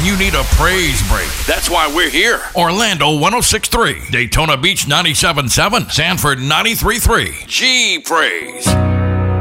and you need a praise break. That's why we're here. Orlando 106.3, Daytona Beach 97.7, Sanford 93.3. G Praise.